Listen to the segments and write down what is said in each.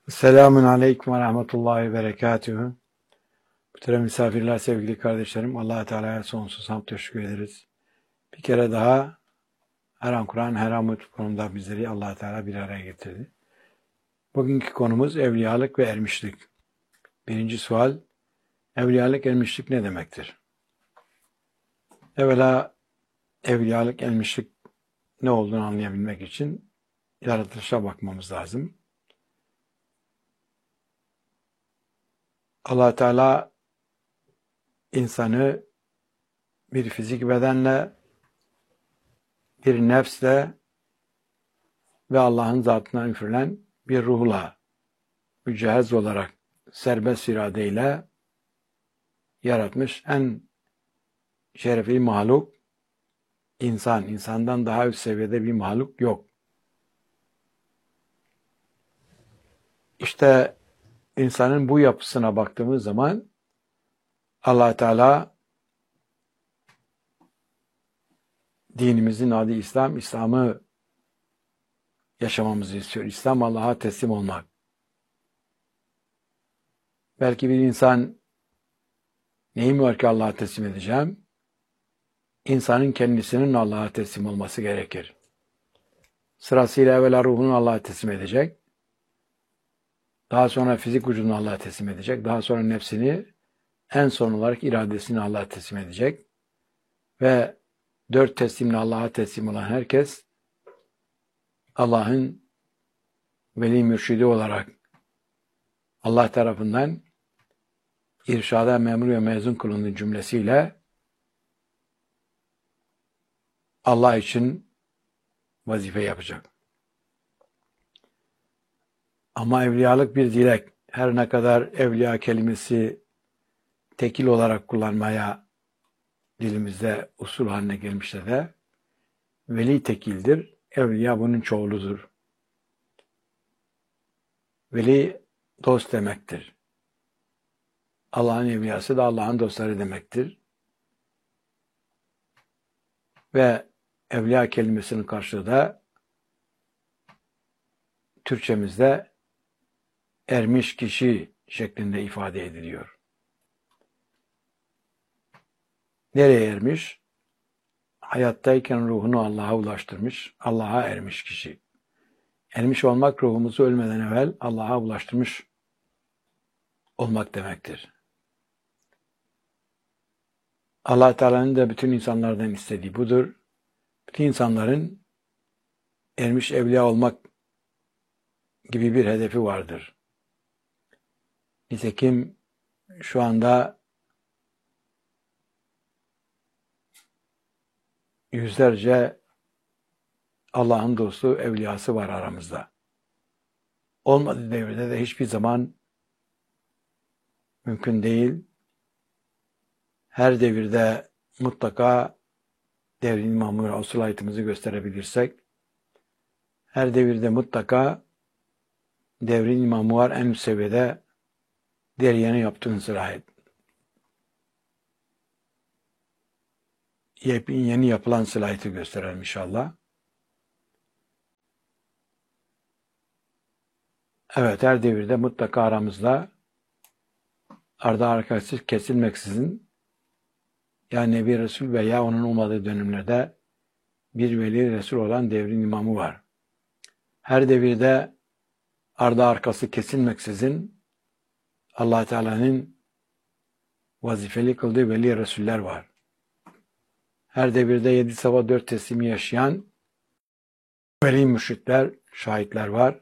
Selamun Aleyküm ve Rahmetullahi ve Berekatühü. Muhterem misafirler, sevgili kardeşlerim, Allah-u Teala'ya sonsuz hamd teşekkür ederiz. Bir kere daha her an Kur'an, her an konumda bizleri Allah-u Teala bir araya getirdi. Bugünkü konumuz evliyalık ve ermişlik. Birinci sual, evliyalık, ermişlik ne demektir? Evvela evliyalık, ermişlik ne olduğunu anlayabilmek için yaratılışa bakmamız lazım. Allah-u Teala insanı bir fizik bedenle, bir nefsle ve Allah'ın zatından üfürülen bir ruhla mücehhez olarak serbest iradeyle yaratmış en şerefli mahluk insan. İnsandan daha üst seviyede bir mahluk yok. İşte insanın bu yapısına baktığımız zaman Allah Teala dinimizin adı İslam, İslam'ı yaşamamızı istiyor. İslam Allah'a teslim olmak. Belki bir insan neyim var ki Allah'a teslim edeceğim? İnsanın kendisinin Allah'a teslim olması gerekir. Sırasıyla evvela ruhunu Allah'a teslim edecek. Daha sonra fizik vücudunu Allah'a teslim edecek. Daha sonra nefsini, en son olarak iradesini Allah'a teslim edecek. Ve 4 teslimle Allah'a teslim olan herkes Allah'ın veli mürşidi olarak Allah tarafından irşada memur ve mezun kılındığı cümlesiyle Allah için vazife yapacak. Ama evliyalık bir dilek. Her ne kadar evliya kelimesi tekil olarak kullanmaya dilimizde usul haline gelmişse de veli tekildir. Evliya bunun çoğuludur. Veli dost demektir. Allah'ın evliyası da Allah'ın dostları demektir. Ve evliya kelimesinin karşılığı da Türkçemizde ermiş kişi şeklinde ifade ediliyor. Nereye ermiş? Hayattayken ruhunu Allah'a ulaştırmış, Allah'a ermiş kişi. Ermiş olmak ruhumuzu ölmeden evvel Allah'a ulaştırmış olmak demektir. Allah Teala'nın da bütün insanlardan istediği budur. Bütün insanların ermiş evliya olmak gibi bir hedefi vardır. Nitekim şu anda yüzlerce Allah'ın dostu, evliyası var aramızda. Olmadığı devirde de hiçbir zaman mümkün değil. Her devirde mutlaka devrin imamı usulayetimizi gösterebilirsek, her devirde mutlaka devrin imamı var en üst seviyede deryanı yaptığın sırayet. Yeni yapılan slaytı gösterelim inşallah. Evet, her devirde mutlaka aramızda ardı arkasız kesilmeksizin ya Nebi Resul veya onun olmadığı dönemlerde bir veli Resul olan devrin imamı var. Her devirde ardı arkası kesilmeksizin Allah Teala'nın vazifeli kıldığı veli Resuller var. Her devirde 7 sabah 4 teslimi yaşayan veli mürşitler, şahitler var.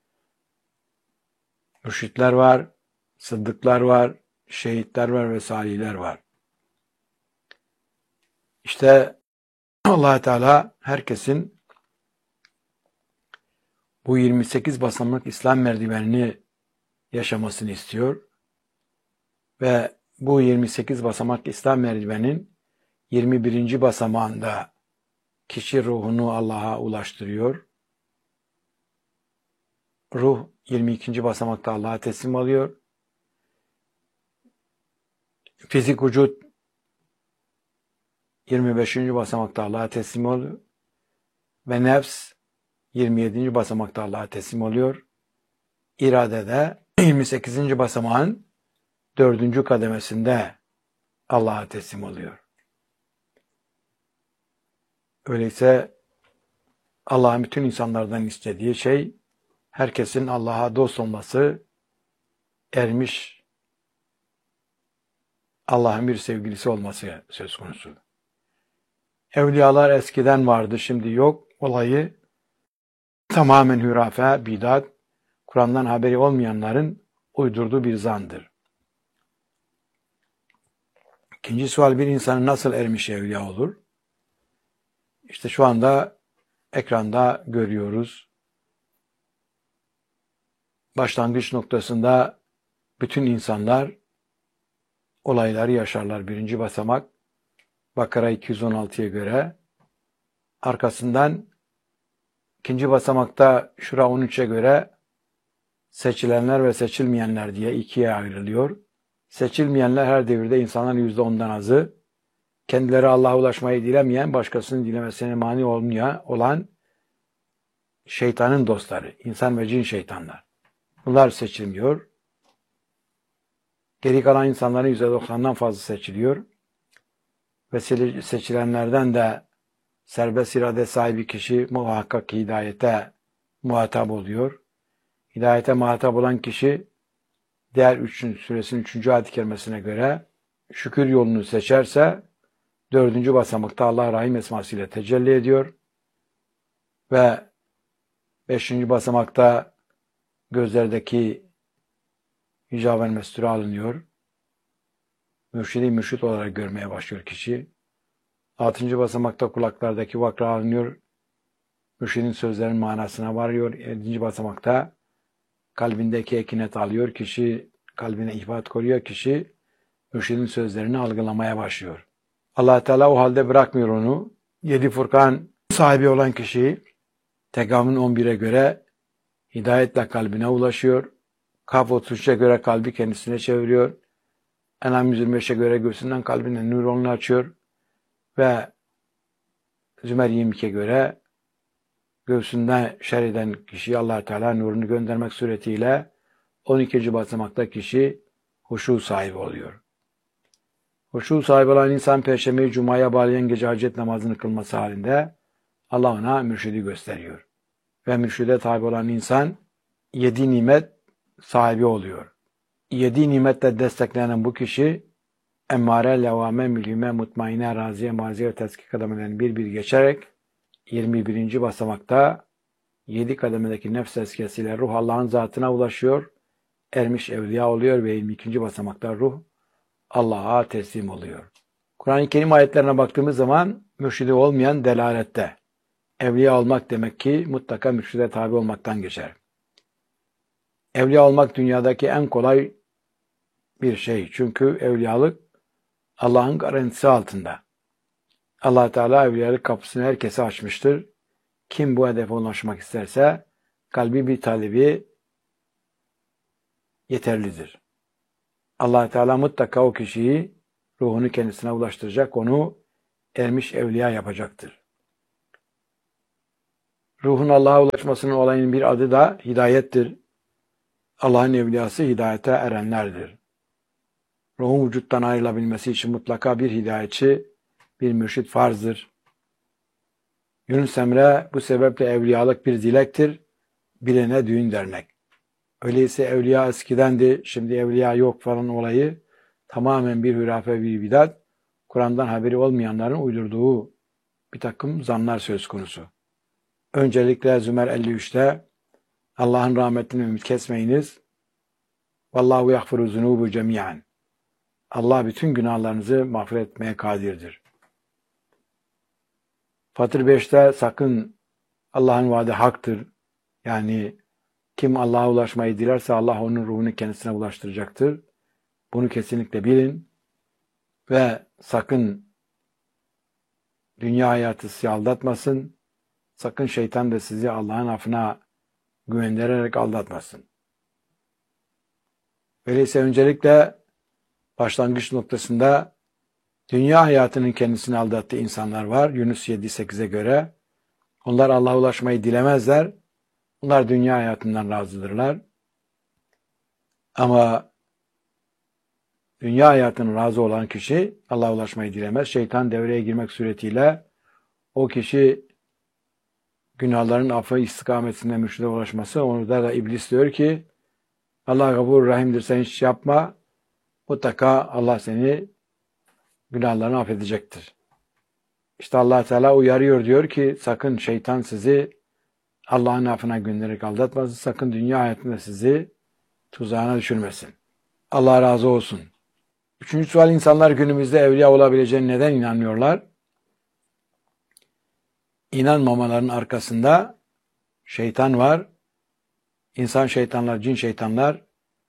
Mürşitler var, sıddıklar var, şehitler var ve salihler var. İşte Allah Teala herkesin bu 28 basamak İslam merdivenini yaşamasını istiyor. Ve bu 28 basamak İslam merdivenin 21. basamağında kişi ruhunu Allah'a ulaştırıyor. Ruh 22. basamakta Allah'a teslim alıyor. Fizik vücut 25. basamakta Allah'a teslim oluyor. Ve nefs 27. basamakta Allah'a teslim oluyor. iradede 28. basamağın 4. kademesinde Allah'a teslim oluyor. Öyleyse Allah'ın bütün insanlardan istediği şey herkesin Allah'a dost olması, ermiş Allah'ın bir sevgilisi olması söz konusu. Evliyalar eskiden vardı, şimdi yok. Olayı tamamen hürafe, bidat, Kur'an'dan haberi olmayanların uydurduğu bir zandır. İkinci sual, bir insanın nasıl ermiş evliya olur? İşte şu anda ekranda görüyoruz. Başlangıç noktasında bütün insanlar olayları yaşarlar. Birinci basamak Bakara 216'ya göre. Arkasından ikinci basamakta Şura 13'e göre seçilenler ve seçilmeyenler diye ikiye ayrılıyor. Seçilmeyenler her devirde insanların %10'dan azı, kendileri Allah'a ulaşmayı dilemeyen, başkasının dilemesine mani olan şeytanın dostları, insan ve cin şeytanlar. Bunlar seçilmiyor. Geri kalan insanların %90'dan fazla seçiliyor. Ve seçilenlerden de serbest irade sahibi kişi muhakkak hidayete muhatap oluyor. Hidayete muhatap olan kişi diğer 3. suresinin 3. ayet-i kerimesine göre şükür yolunu seçerse 4. basamakta Allah Rahim esmasıyla tecelli ediyor ve 5. basamakta gözlerdeki hicab-ı mesture alınıyor. Mürşidi mürşit olarak görmeye başlıyor kişi. 6. basamakta kulaklardaki vakra alınıyor. Mürşidin sözlerinin manasına varıyor. 7. basamakta kalbindeki ekinet alıyor. Kişi kalbine ihbat koruyor. Kişi mürşidin sözlerini algılamaya başlıyor. Allah Teala o halde bırakmıyor onu. 7 Furkan sahibi olan kişi Tegavun 11'e göre hidayetle kalbine ulaşıyor. Kaf 33'e göre kalbi kendisine çeviriyor. En'am 125'e göre göğsünden kalbine nuronu açıyor. Ve Zümer 22'ye göre göğsünden şeriden kişiye Allah Teala nurunu göndermek suretiyle 12. basamakta kişi huşu sahibi oluyor. Huşu sahibi olan insan Perşembe'yi Cuma'ya bağlayan gece hacet namazını kılması halinde Allah ona mürşidi gösteriyor. Ve mürşide tabi olan insan 7 nimet sahibi oluyor. 7 nimetle desteklenen bu kişi emmare, levame, mülhime, mutmaine, raziye, maziye ve tezkik kademelerini bir geçerek 21. basamakta 7 kademedeki nefs tezkiyesiyle ruh Allah'ın zatına ulaşıyor, ermiş evliya oluyor ve 22. basamakta ruh Allah'a teslim oluyor. Kur'an-ı Kerim ayetlerine baktığımız zaman mürşidi olmayan delalette. Evliya olmak demek ki mutlaka mürşide tabi olmaktan geçer. Evliya olmak dünyadaki en kolay bir şey. Çünkü evliyalık Allah'ın garantisi altında. Allah Teala evliyalık kapısını herkese açmıştır. Kim bu hedefe ulaşmak isterse kalbi bir talebi yeterlidir. Allah Teala mutlaka o kişiyi ruhunu kendisine ulaştıracak, onu ermiş evliya yapacaktır. Ruhun Allah'a ulaşmasının olayının bir adı da hidayettir. Allah'ın evliyası hidayete erenlerdir. Ruhun vücuttan ayrılabilmesi için mutlaka bir hidayetçi, bir mürşit farzdır. Yunus Emre bu sebeple evliyalık bir dilektir, bilene düğün dernek. Öyleyse evliya eskidendi, şimdi evliya yok falan olayı tamamen bir hürafe, bir bidat, Kur'an'dan haberi olmayanların uydurduğu bir takım zanlar söz konusu. Öncelikle Zümer 53'te Allah'ın rahmetini ümit kesmeyiniz. Vallahu yagfiru zunubu cemiyan. Allah bütün günahlarınızı mağfiret etmeye kadirdir. Fatır 5'te sakın Allah'ın vaadi haktır. Yani kim Allah'a ulaşmayı dilerse Allah onun ruhunu kendisine ulaştıracaktır. Bunu kesinlikle bilin ve sakın dünya hayatı sizi aldatmasın. Sakın şeytan da sizi Allah'ın affına güvendirerek aldatmasın. Öyleyse öncelikle başlangıç noktasında dünya hayatının kendisini aldattığı insanlar var. Yunus 7-8'e göre. Onlar Allah'a ulaşmayı dilemezler. Onlar dünya hayatından razıdırlar. Ama dünya hayatının razı olan kişi Allah'a ulaşmayı dilemez. Şeytan devreye girmek suretiyle o kişi günahların affı istikametine mürşide ulaşması. Orada da iblis diyor ki Allah gafur rahimdir, sen hiç yapma. Mutlaka Allah seni günahlarını affedecektir. İşte Allah Teala uyarıyor, diyor ki sakın şeytan sizi Allah'ın affına göndererek aldatmasın. Sakın dünya hayatında sizi tuzağına düşürmesin. Allah razı olsun. Üçüncü sual, insanlar günümüzde evliya olabileceğine neden inanmıyorlar? İnanmamaların arkasında şeytan var. İnsan şeytanlar, cin şeytanlar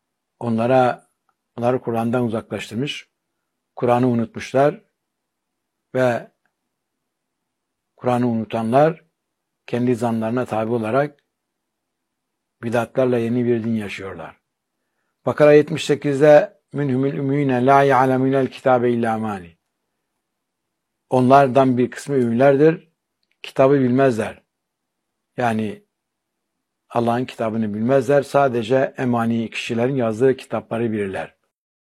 onları Kur'an'dan uzaklaştırmış. Kur'an'ı unutmuşlar ve Kur'an'ı unutanlar kendi zanlarına tabi olarak bidatlarla yeni bir din yaşıyorlar. Bakara 78'de minhumul ümmîne la ya'lemûnel kitâbe illâ amâni. Onlardan bir kısmı ümmilerdir. Kitabı bilmezler. Yani Allah'ın kitabını bilmezler. Sadece emani kişilerin yazdığı kitapları bilirler.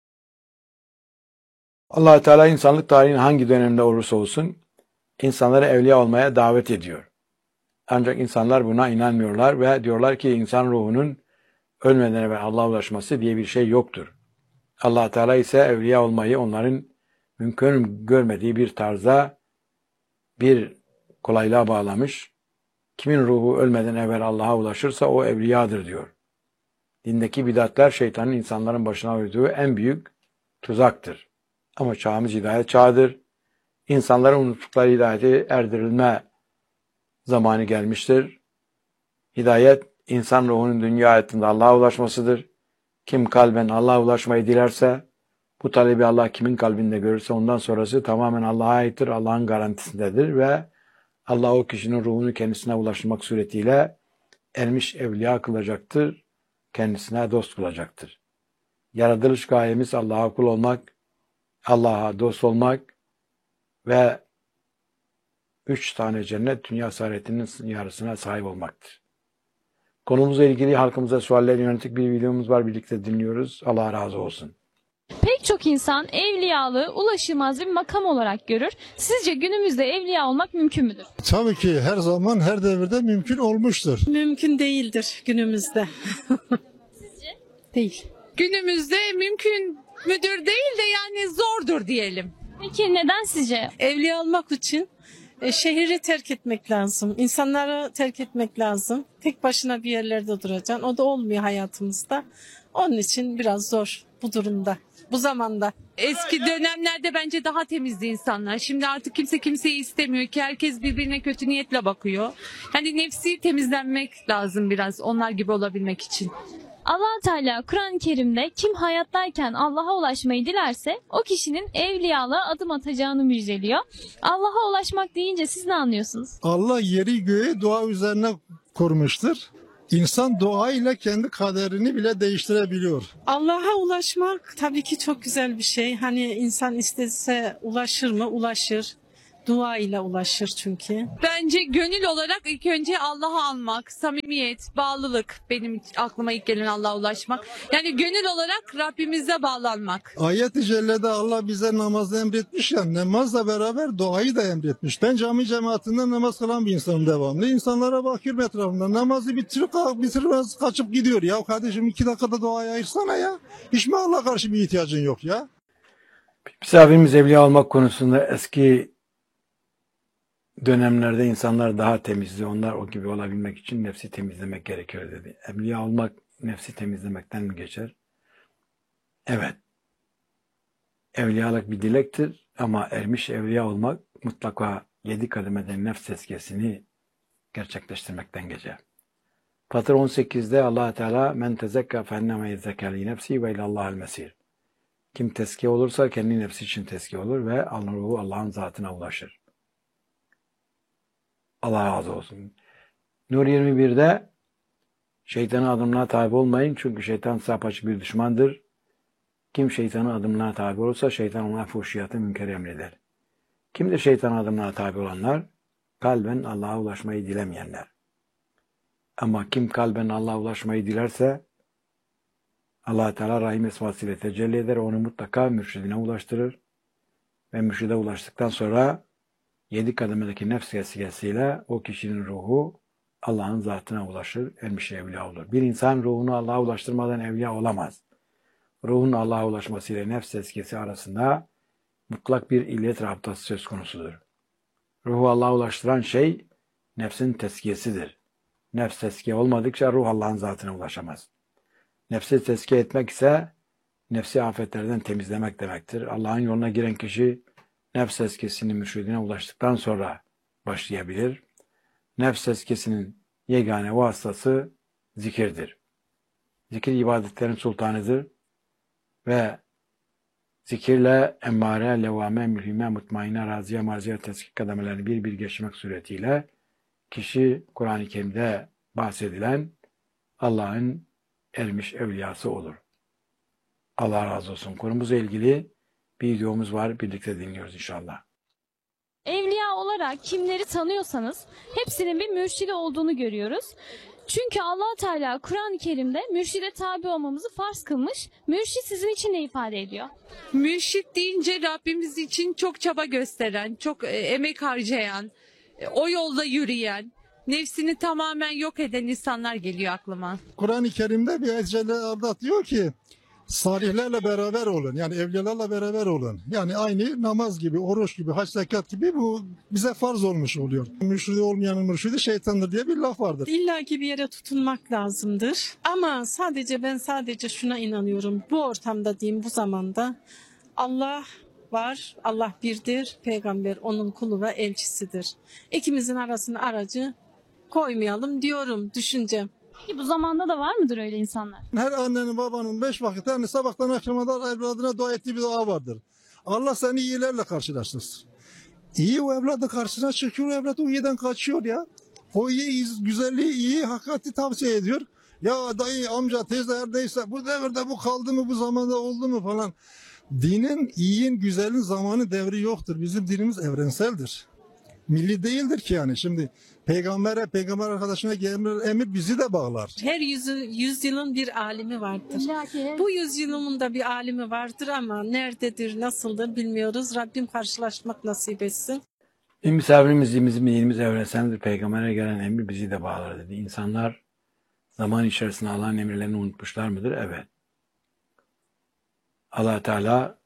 Allah Teala insanlık tarihinin hangi dönemde olursa olsun insanları evliya olmaya davet ediyor. Ancak insanlar buna inanmıyorlar ve diyorlar ki insan ruhunun ölmeden evvel Allah'a ulaşması diye bir şey yoktur. Allah Teala ise evliya olmayı onların mümkün görmediği bir tarzda bir kolaylığa bağlamış. Kimin ruhu ölmeden evvel Allah'a ulaşırsa o evliyadır diyor. Dindeki bidatler şeytanın insanların başına uyduğu en büyük tuzaktır. Ama çağımız hidayet çağıdır. İnsanların unuttukları hidayeti erdirilme zamanı gelmiştir. Hidayet, insan ruhunun dünya hayatında Allah'a ulaşmasıdır. Kim kalben Allah'a ulaşmayı dilerse, bu talebi Allah kimin kalbinde görürse ondan sonrası tamamen Allah'a aittir, Allah'ın garantisindedir ve Allah o kişinin ruhunu kendisine ulaştırmak suretiyle ermiş evliya kılacaktır, kendisine dost kılacaktır. Yaratılış gayemiz Allah'a kul olmak, Allah'a dost olmak ve 3 tane cennet dünya saadetinin yarısına sahip olmaktır. Konumuzla ilgili halkımıza sualler yönelik bir videomuz var. Birlikte dinliyoruz. Allah razı olsun. Pek çok insan evliyalığı ulaşılmaz bir makam olarak görür. Sizce günümüzde evliya olmak mümkün müdür? Tabii ki her zaman, her devirde mümkün olmuştur. Mümkün değildir günümüzde. Sizce? Değil. Günümüzde mümkün müdür değil de yani zordur diyelim. Peki neden sizce? Evliya olmak için şehri terk etmek lazım. İnsanları terk etmek lazım. Tek başına bir yerlerde duracaksın. O da olmuyor hayatımızda. Onun için biraz zor bu durumda, bu zamanda. Eski dönemlerde bence daha temizdi insanlar. Şimdi artık kimse kimseyi istemiyor ki, herkes birbirine kötü niyetle bakıyor. Yani nefsi temizlenmek lazım biraz onlar gibi olabilmek için. Allah Teala Kur'an-ı Kerim'de kim hayattayken Allah'a ulaşmayı dilerse o kişinin evliyalığa adım atacağını müjdeliyor. Allah'a ulaşmak deyince siz ne anlıyorsunuz? Allah yeri göğü dua üzerine kurmuştur. İnsan duayla kendi kaderini bile değiştirebiliyor. Allah'a ulaşmak tabii ki çok güzel bir şey. Hani insan istese ulaşır mı? Ulaşır. Dua ile ulaşır çünkü. Bence gönül olarak ilk önce Allah'a almak, samimiyet, bağlılık benim aklıma ilk gelen Allah'a ulaşmak. Yani gönül olarak Rabbimize bağlanmak. Ayet-i Celle'de Allah bize namazı emretmiş ya, namazla beraber duayı da emretmiş. Ben cami cemaatinde namaz kılan bir insanım devamlı. İnsanlara bakıyorum etrafımda, namazı bitirmez kaçıp gidiyor. Ya kardeşim 2 dakikada duaya ayırsana ya. Hiç mi Allah'a karşı bir ihtiyacın yok ya? Misafirimiz evliya olmak konusunda eski dönemlerde insanlar daha temizdi. Onlar o gibi olabilmek için nefsi temizlemek gerekiyor dedi. Evliya olmak nefsi temizlemekten mi geçer? Evet. Evliyalık bir dilektir ama ermiş evliya olmak mutlaka 7 kademeden nefs tezkiyesini gerçekleştirmekten geçer. Fatır 18'de Allah Teala men tezekka fenneme yezzekâli nefsi ve ilallahal mesir. Kim tezkiye olursa kendi nefsi için tezkiye olur ve ruhu Allah'ın zatına ulaşır. Allah razı olsun. Nur 21'de şeytanın adımlarına tabi olmayın çünkü şeytan sapaçık bir düşmandır. Kim şeytanın adımlarına tabi olursa şeytan ona fuhşiyatı münker emreder. Kimdir şeytanın adımlarına tabi olanlar? Kalben Allah'a ulaşmayı dilemeyenler. Ama kim kalben Allah'a ulaşmayı dilerse Allah Teala Rahim esmasıyla tecelli eder. Onu mutlaka mürşidine ulaştırır. Ve mürşide ulaştıktan sonra 7 kademedeki nefs vesilesiyle o kişinin ruhu Allah'ın zatına ulaşır, ermiş evliya olur. Bir insan ruhunu Allah'a ulaştırmadan evliya olamaz. Ruhun Allah'a ulaşmasıyla nefs tezkiyesi arasında mutlak bir illet rabıtası söz konusudur. Ruhu Allah'a ulaştıran şey nefsin tezkiyesidir. Nefs tezkiye olmadıkça ruh Allah'ın zatına ulaşamaz. Nefsi tezkiye etmek ise nefsi afetlerden temizlemek demektir. Allah'ın yoluna giren kişi nefs tezkiyesinin mürşidine ulaştıktan sonra başlayabilir. Nefs tezkiyesinin yegane vasıtası zikirdir. Zikir ibadetlerin sultanıdır ve zikirle emmare, levvame, mülhime, mutmainne, raziye, marziye, tezkik kademelerini bir bir geçmek suretiyle kişi Kur'an-ı Kerim'de bahsedilen Allah'ın ermiş evliyası olur. Allah razı olsun. Konumuzla ilgili bir videomuz var. Birlikte dinliyoruz inşallah. Evliya olarak kimleri tanıyorsanız hepsinin bir mürşidi olduğunu görüyoruz. Çünkü Allah Teala Kur'an-ı Kerim'de mürşide tabi olmamızı farz kılmış. Mürşid sizin için ne ifade ediyor? Mürşit deyince Rabbimiz için çok çaba gösteren, çok emek harcayan, o yolda yürüyen, nefsini tamamen yok eden insanlar geliyor aklıma. Kur'an-ı Kerim'de bir ayet diyor ki salihlerle beraber olun. Yani evliyalarla beraber olun. Yani aynı namaz gibi, oruç gibi, hac zekat gibi bu bize farz olmuş oluyor. Mürşidi olmayanın mürşidi şeytandır diye bir laf vardır. İlla ki bir yere tutunmak lazımdır. Ama ben sadece şuna inanıyorum. Bu ortamda diyeyim, bu zamanda Allah var, Allah birdir, peygamber onun kulu ve elçisidir. İkimizin arasına aracı koymayalım diyorum, düşüncem. Ki bu zamanda da var mıdır öyle insanlar? Her annenin babanın 5 vakit yani sabahtan akşama kadar evladına dua ettiği bir dua vardır. Allah seni iyilerle karşılaştırsın. İyi o evladı karşısına çıkıyor, o evlat o iyiden kaçıyor ya. O iyi, güzelliği, iyi, hakikati tavsiye ediyor. Ya dayı, amca, teyze neredeyse bu devirde bu kaldı mı, bu zamanda oldu mu falan. Dinin, iyiyin, güzelin zamanı devri yoktur. Bizim dinimiz evrenseldir. Milli değildir ki yani. Şimdi peygamber arkadaşına gelen emir bizi de bağlar. Her yüzyılın bir alimi vardır. Bu yüzyılın da bir alimi vardır ama nerededir, nasıldır bilmiyoruz. Rabbim karşılaşmak nasip etsin. Bir misafirimiz, dinimiz evrenseldir. Peygamber'e gelen emir bizi de bağlar dedi. İnsanlar zaman içerisinde Allah'ın emirlerini unutmuşlar mıdır? Evet. Allah Teala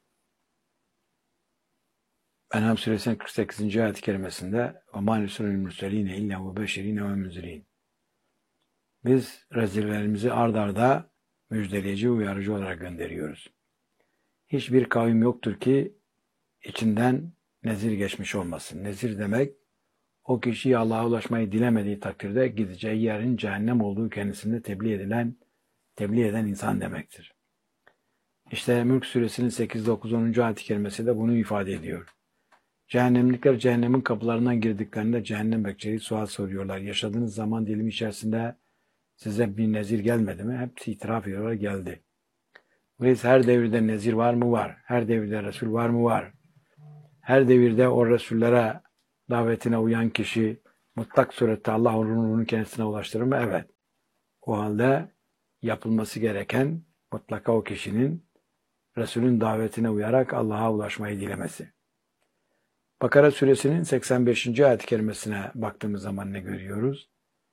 En'am suresinin 48. ayet-i kerimesinde وَمَا نُرْسِلُ الْمُرْسَلِينَ اِلَّا وَبَشِرِينَ وَمُنْذِرِينَ Biz rezillerimizi ard arda müjdeleyici, uyarıcı olarak gönderiyoruz. Hiçbir kavim yoktur ki içinden nezir geçmiş olmasın. Nezir demek, o kişiyi Allah'a ulaşmayı dilemediği takdirde gideceği yerin cehennem olduğu kendisinde tebliğ eden insan demektir. İşte Mülk suresinin 8, 9, 10. ayet-i kerimesi de bunu ifade ediyor. Cehennemlikler cehennemin kapılarından girdiklerinde cehennem bekçileri sual soruyorlar. Yaşadığınız zaman dilimi içerisinde size bir nezir gelmedi mi? Hepsi itiraf ediyorlar, geldi. Öyleyse her devirde nezir var mı? Var. Her devirde Resul var mı? Var. Her devirde o Resullere davetine uyan kişi mutlak surette Allah onun ruhunu kendisine ulaştırır mı? Evet. O halde yapılması gereken mutlaka o kişinin Resulün davetine uyarak Allah'a ulaşmayı dilemesi. Bakara suresinin 85. ayet-i kerimesine baktığımız zaman ne görüyoruz?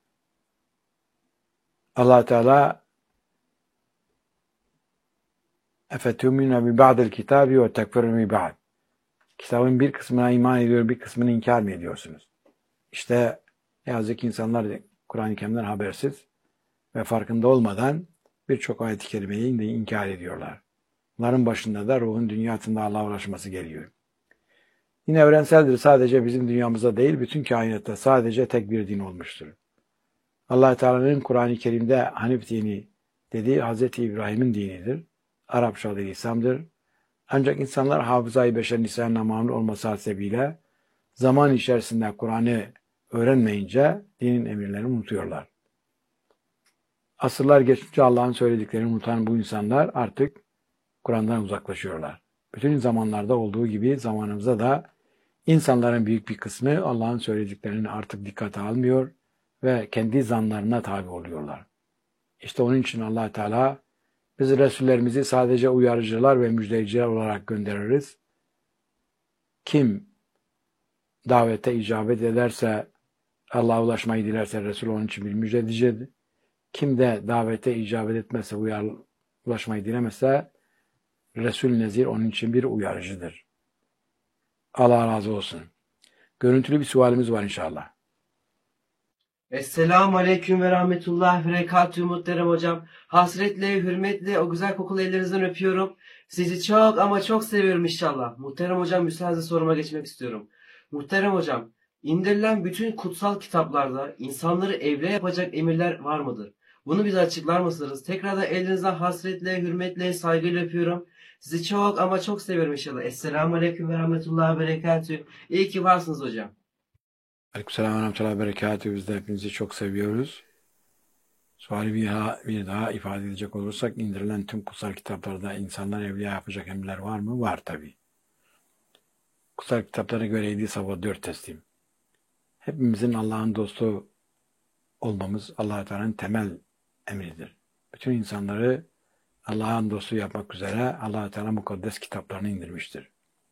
Allah Teala اَفَتُؤْمِنُونَ بِبَعْدِ الْكِتَابِ وَتَكْفُرُونَ بِبَعْدِ Kitabın bir kısmına iman ediyor, bir kısmını inkar mı ediyorsunuz? İşte ne yazık ki insanlar Kur'an-ı Kerim'den habersiz ve farkında olmadan birçok ayet-i kerimeyi de inkar ediyorlar. Bunların başında da ruhun dünyasında Allah'a ulaşması geliyor. Din evrenseldir. Sadece bizim dünyamızda değil, bütün kainatta sadece tek bir din olmuştur. Allah Teala'nın Kur'an-ı Kerim'de Hanif dini dediği Hz. İbrahim'in dinidir. Arapça adı İslam'dır. Ancak insanlar hafızayı beşer lisanına mamul olması hasebiyle zaman içerisinde Kur'an'ı öğrenmeyince dinin emirlerini unutuyorlar. Asırlar geçince Allah'ın söylediklerini unutan bu insanlar artık Kur'an'dan uzaklaşıyorlar. Bütün zamanlarda olduğu gibi zamanımızda da insanların büyük bir kısmı Allah'ın söylediklerini artık dikkate almıyor ve kendi zanlarına tabi oluyorlar. İşte onun için Allah Teala Biz Resullerimizi sadece uyarıcılar ve müjdeciler olarak göndeririz. Kim davete icabet ederse, Allah'a ulaşmayı dilerse Resul onun için bir müjdecidir. Kim de davete icabet etmezse, ulaşmayı dilemezse Resul Nezir onun için bir uyarıcıdır. Allah razı olsun. Görüntülü bir sualimiz var inşallah. Esselamu Aleyküm ve Rahmetullah ve Berekatühü muhterem hocam. Hasretle, hürmetle o güzel kokulu ellerinizden öpüyorum. Sizi çok ama çok seviyorum inşallah. Muhterem hocam, müsaadenizle soruma geçmek istiyorum. Muhterem hocam, indirilen bütün kutsal kitaplarda insanları evliya yapacak emirler var mıdır? Bunu bize açıklar mısınız? Tekrardan ellerinizden hasretle, hürmetle, saygıyla öpüyorum. Sizi çok ama çok seviyorum inşallah. Esselamu Aleyküm ve Rahmetullah ve Berekatühü. İyi ki varsınız hocam. Aleykümselam ve rahmetullahi ve berekatühü. Biz de hepinizi çok seviyoruz. Suali bir daha ifade edecek olursak, indirilen tüm kutsal kitaplarda insanlar evliya yapacak emirler var mı? Var tabi. Kutsal kitaplara göre 7 sabah 4 teslim. Hepimizin Allah'ın dostu olmamız Allah-u Teala'nın temel emridir. Bütün insanları Allah'ın dostu yapmak üzere Allah-u Teala mukaddes kitaplarını indirmiştir.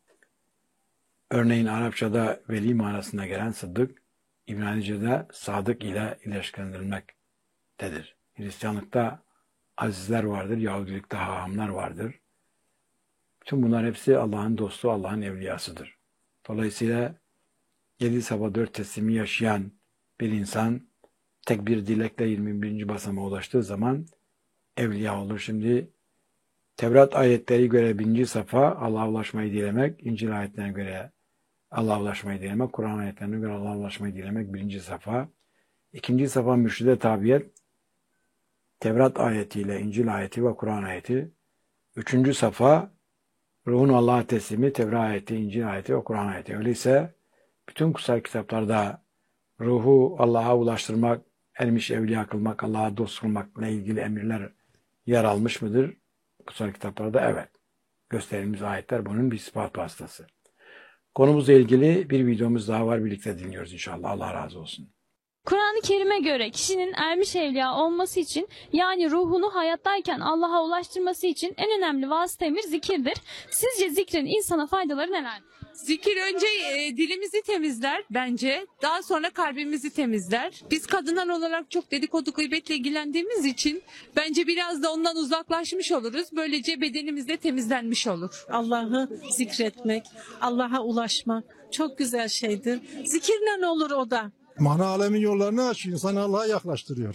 Örneğin Arapçada veli manasına gelen sıddık, İbranice'de sadık ile ilişkilendirilmektedir. Hristiyanlıkta azizler vardır, Yahudilikte hahamlar vardır. Bütün bunlar hepsi Allah'ın dostu, Allah'ın evliyasıdır. Dolayısıyla 7 sabah 4 teslimi yaşayan bir insan tek bir dilekle 21. basamağa ulaştığı zaman evliya olur. Şimdi Tevrat ayetleri göre 1. safa Allah'a ulaşmayı dilemek, İncil ayetlerine göre Allah'a ulaşmayı dilemek, Kur'an ayetlerine göre Allah'a ulaşmayı dilemek 1. safa. 2. safa mürşide tabiyet, Tevrat ayetiyle İncil ayeti ve Kur'an ayeti. 3. safa ruhun Allah'a teslimi, Tevrat ayeti, İncil ayeti ve Kur'an ayeti. Öyleyse bütün kutsal kitaplarda ruhu Allah'a ulaştırmak, ermiş evliya kılmak, Allah'a dost kılmakla ilgili emirler yer almış mıdır? Kutsal kitaplarda evet. Gösterilmiş ayetler bunun bir ispat vasıtası. Konumuzla ilgili bir videomuz daha var. Birlikte dinliyoruz inşallah. Allah razı olsun. Kur'an-ı Kerim'e göre kişinin ermiş evliya olması için, yani ruhunu hayattayken Allah'a ulaştırması için en önemli vasıta emir zikirdir. Sizce zikrin insana faydaları nelerdir? Zikir önce dilimizi temizler bence. Daha sonra kalbimizi temizler. Biz kadınlar olarak çok dedikodu gıybetle ilgilendiğimiz için bence biraz da ondan uzaklaşmış oluruz. Böylece bedenimiz de temizlenmiş olur. Allah'ı zikretmek, Allah'a ulaşmak çok güzel şeydir. Zikirle olur o da. Mana alemin yollarını açıyor, insanı Allah'a yaklaştırıyor.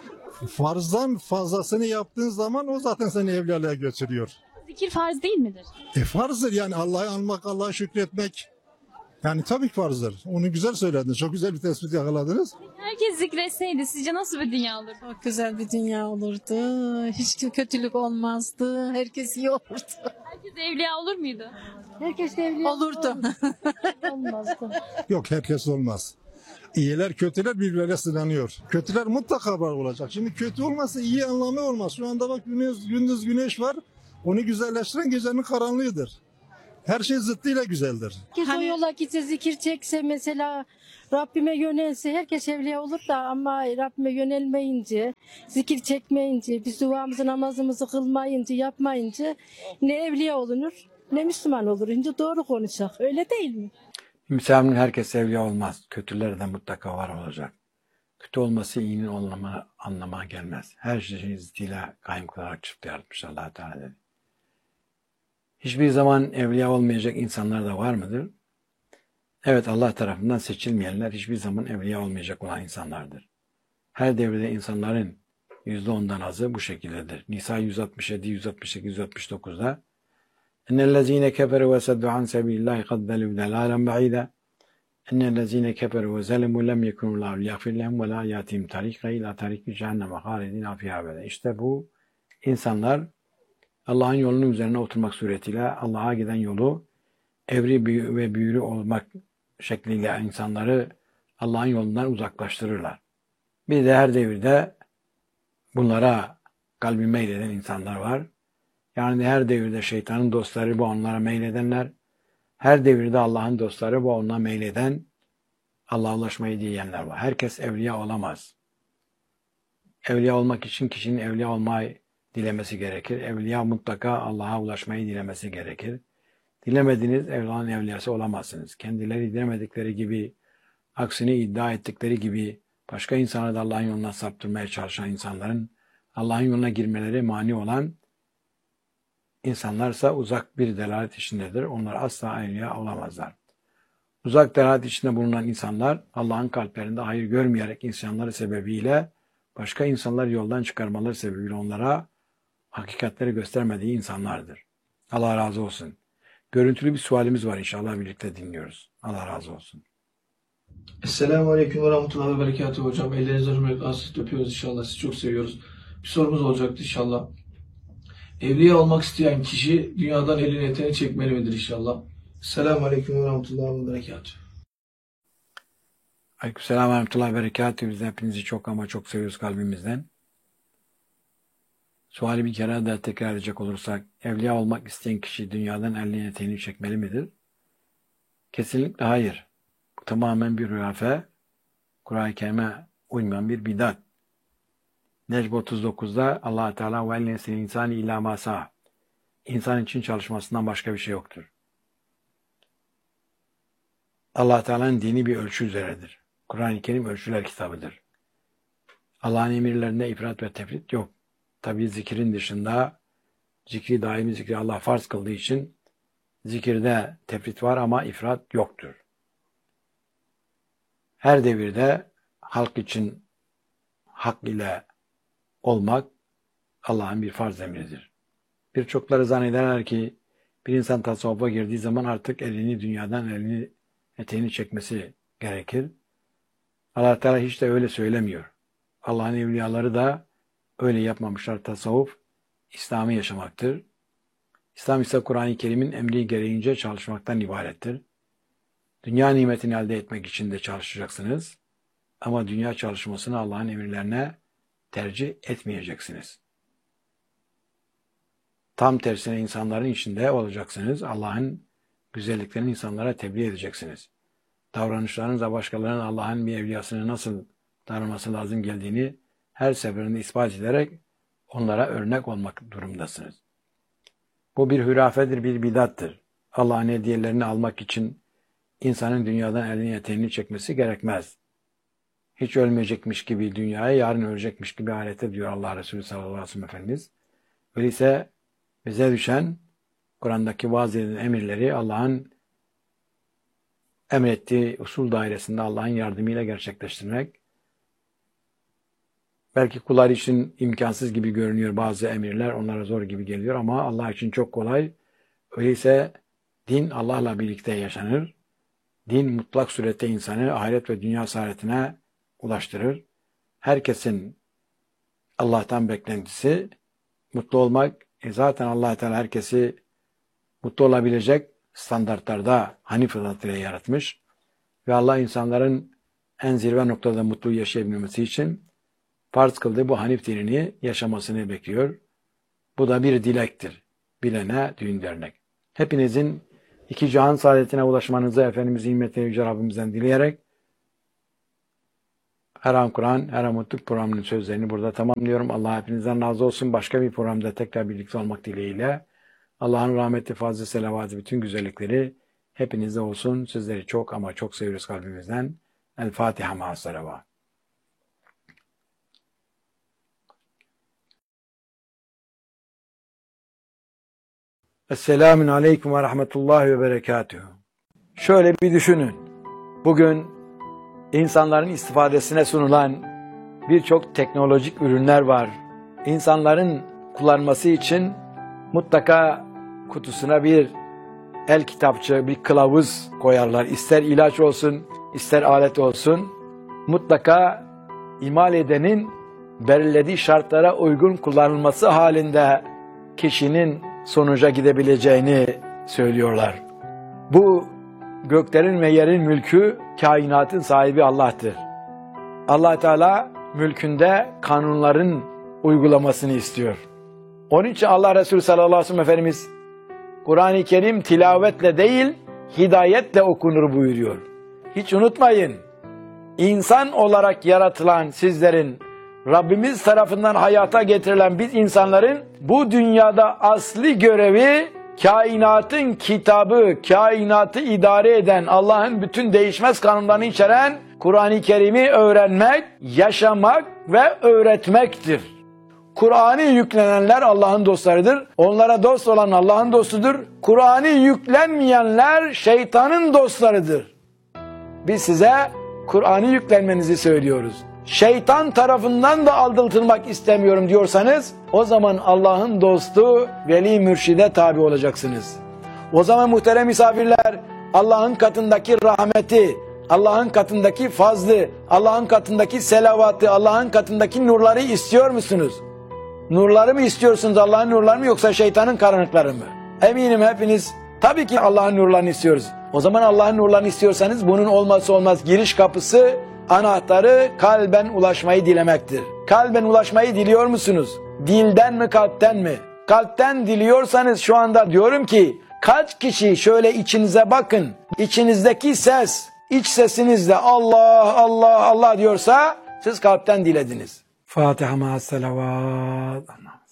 Farzdan fazlasını yaptığın zaman o zaten seni evliliğe götürüyor. Zikir farz değil midir? Farzdır yani Allah'ı anmak, Allah'a şükretmek. Yani tabii ki farzdır. Onu güzel söylediniz. Çok güzel bir tespit yakaladınız. Herkes zikretseydi sizce nasıl bir dünya olurdu? Çok güzel bir dünya olurdu. Hiç kötülük olmazdı. Herkes iyi olurdu. Herkes evliya olur muydu? Herkes evli Olurdu. olmazdı. Yok, herkes olmaz. İyiler kötüler birbirine sınanıyor. Kötüler mutlaka var olacak. Şimdi kötü olmasa iyi anlamı olmaz. Şu anda bak gündüz güneş var. Onu güzelleştiren gecenin karanlığıdır. Her şey zıttıyla güzeldir. Herkes o yola gitse, zikir çekse, mesela Rabbime yönelse herkes evliya olur da, ama Rabbime yönelmeyince, zikir çekmeyince, biz duamızı namazımızı kılmayınca, yapmayınca ne evliya olunur ne Müslüman olur. Şimdi doğru konuşacak. Öyle değil mi? Müslümanın herkes evliya olmaz. Kötüler de mutlaka var olacak. Kötü olması iyinin anlamına gelmez. Her şeyin zıttıyla kaym kılarak çıktı yaratmış Allah-u Teala dedi. Hiçbir zaman evliya olmayacak insanlar da var mıdır? Evet, Allah tarafından seçilmeyenler hiçbir zaman evliya olmayacak olan insanlardır. Her devirde insanların %10'dan azı bu şekildedir. Nisa 167, 168, 169'da اِنَّ كَفَرُوا وَسَدُّوا عَنْ سَبِيلِ اللّٰهِ قَدْ ضَلُّوا ضَلَالًا بَعِيدًا اِنَّ كَفَرُوا وَظَلَمُوا لَمْ يَكُنُوا اللّٰهُ لِيَغْفِرَ لَهُمْ وَلَا يَأْتِهِمْ طَرِيقًا إِلَى طَرِيقِ جَهَنَّمَ خَالِدِينَ فِيهَا أَبَدًا. İşte bu insanlar Allah'ın yolunun üzerine oturmak suretiyle Allah'a giden yolu evri ve büyülü olmak şekliyle insanları Allah'ın yolundan uzaklaştırırlar. Bir de her devirde bunlara kalbi meyleden insanlar var. Yani her devirde şeytanın dostları bu onlara meyledenler, her devirde Allah'ın dostları bu onlara meyleden, Allah'a ulaşmayı diyenler var. Herkes evliya olamaz. Evliya olmak için kişinin evliya olmayı dilemesi gerekir. Evliya mutlaka Allah'a ulaşmayı dilemesi gerekir. Dilemediğiniz Allah'ın evliyası olamazsınız. Kendileri dilemedikleri gibi, aksini iddia ettikleri gibi başka insanları da Allah'ın yoluna saptırmaya çalışan insanların Allah'ın yoluna girmeleri mani olan insanlarsa uzak bir delalet içindedir. Onlar asla evliya olamazlar. Uzak delalet içinde bulunan insanlar Allah'ın kalplerinde hayır görmeyerek insanları sebebiyle başka insanları yoldan çıkarmaları sebebiyle onlara hakikatleri göstermediği insanlardır. Allah razı olsun. Görüntülü bir sualimiz var, inşallah birlikte dinliyoruz. Allah razı olsun. Esselamu Aleyküm ve Rahmetullahi ve Berekatuhu hocam. Ellerinizden hürmetle hasret öpüyoruz inşallah. Sizi çok seviyoruz. Bir sorumuz olacaktı inşallah. Evliya olmak isteyen kişi dünyadan elini eteğini çekmeli midir inşallah? Esselamu Aleyküm ve Rahmetullahi ve Berekatuhu. Aleykümselam ve Rahmetullahi ve Berekatuhu. Biz hepinizi çok ama çok seviyoruz kalbimizden. Suali bir kere daha tekrar edecek olursak, evliya olmak isteyen kişi dünyadan elini eteğini çekmeli midir? Kesinlikle hayır. Bu tamamen bir hurafe, Kur'an-ı Kerim'e uymayan bir bidat. Necm 39'da Allah Teala ve ennesil insani illa ma sa'a. İnsan için çalışmasından başka bir şey yoktur. Allah Teala'nın dini bir ölçü üzeredir. Kur'an-ı Kerim ölçüler kitabıdır. Allah'ın emirlerinde ifrat ve tefrit yok. Tabi zikrin dışında, zikri daimi zikri Allah farz kıldığı için zikirde tefrit var ama ifrat yoktur. Her devirde halk için hak ile olmak Allah'ın bir farz emridir. Birçokları zannederler ki bir insan tasavvufa girdiği zaman artık elini eteğini çekmesi gerekir. Allah Teala hiç de öyle söylemiyor. Allah'ın evliyaları da öyle yapmamışlar. Tasavvuf İslam'ı yaşamaktır. İslam ise Kur'an-ı Kerim'in emri gereğince çalışmaktan ibarettir. Dünya nimetini elde etmek için de çalışacaksınız. Ama dünya çalışmasını Allah'ın emirlerine tercih etmeyeceksiniz. Tam tersine insanların içinde olacaksınız. Allah'ın güzelliklerini insanlara tebliğ edeceksiniz. Davranışlarınızla başkalarının Allah'ın bir evliyasını nasıl davranması lazım geldiğini her seferinde ispat ederek onlara örnek olmak durumdasınız. Bu bir hürafedir, bir bidattır. Allah'ın hediyelerini almak için insanın dünyadan elini eteğini çekmesi gerekmez. Hiç ölmeyecekmiş gibi dünyaya, yarın ölecekmiş gibi ahirete diyor Allah Resulü sallallahu aleyhi ve sellem Efendimiz. Öyleyse bize düşen Kur'an'daki bazı emirleri Allah'ın emrettiği usul dairesinde Allah'ın yardımıyla gerçekleştirmek. Belki kullar için imkansız gibi görünüyor bazı emirler, onlara zor gibi geliyor ama Allah için çok kolay. Öyleyse din Allah'la birlikte yaşanır. Din mutlak surette insanı ahiret ve dünya saadetine ulaştırır. Herkesin Allah'tan beklentisi mutlu olmak. Zaten Allah Teala herkesi mutlu olabilecek standartlarda Hanif fıtratıyla yaratmış. Ve Allah insanların en zirve noktada mutlu yaşayabilmesi için farz kıldığı bu Hanif dinini yaşamasını bekliyor. Bu da bir dilektir. Bilene düğün dernek. Hepinizin iki cihan saadetine ulaşmanızı Efendimiz'in himmetine Yüce Rabbimizden dileyerek Her An Kur'an, Her An Mutluluk programının sözlerini burada tamamlıyorum. Allah hepinizden razı olsun. Başka bir programda tekrar birlikte olmak dileğiyle. Allah'ın rahmeti, fazla selavatı, bütün güzellikleri hepinizde olsun. Sizleri çok ama çok seviyoruz kalbimizden. El Fatiha ma'as salavat. Esselamun Aleyküm ve Rahmetullahi ve Berekatuhu. Şöyle bir düşünün. Bugün insanların istifadesine sunulan birçok teknolojik ürünler var. İnsanların kullanması için mutlaka kutusuna bir el kitapçı, bir kılavuz koyarlar. İster ilaç olsun, ister alet olsun. Mutlaka imal edenin belirlediği şartlara uygun kullanılması halinde kişinin sonuca gidebileceğini söylüyorlar. Bu göklerin ve yerin mülkü, kainatın sahibi Allah'tır. Allah Teala mülkünde kanunların uygulamasını istiyor. Onun için Allah Resulü sallallahu aleyhi ve sellem Efendimiz Kur'an-ı Kerim tilavetle değil, hidayetle okunur buyuruyor. Hiç unutmayın, insan olarak yaratılan sizlerin Rabbimiz tarafından hayata getirilen biz insanların bu dünyada asli görevi kainatın kitabı, kainatı idare eden, Allah'ın bütün değişmez kanunlarını içeren Kur'an-ı Kerim'i öğrenmek, yaşamak ve öğretmektir. Kur'an'ı yüklenenler Allah'ın dostlarıdır. Onlara dost olan Allah'ın dostudur. Kur'an'ı yüklenmeyenler şeytanın dostlarıdır. Biz size Kur'an'ı yüklenmenizi söylüyoruz. Şeytan tarafından da aldatılmak istemiyorum diyorsanız o zaman Allah'ın dostu veli mürşide tabi olacaksınız. O zaman muhterem misafirler, Allah'ın katındaki rahmeti, Allah'ın katındaki fazlı, Allah'ın katındaki selavatı, Allah'ın katındaki nurları istiyor musunuz? Nurları mı istiyorsunuz, Allah'ın nurları mı, yoksa şeytanın karanlıkları mı? Eminim hepiniz tabii ki Allah'ın nurlarını istiyoruz. O zaman Allah'ın nurlarını istiyorsanız bunun olmazsa olmaz giriş kapısı, anahtarı kalben ulaşmayı dilemektir. Kalben ulaşmayı diliyor musunuz? Dilden mi, kalpten mi? Kalpten diliyorsanız şu anda diyorum ki kaç kişi şöyle içinize bakın. İçinizdeki ses, iç sesinizle Allah Allah Allah diyorsa siz kalpten dilediniz. Fatiha ma'as salavat.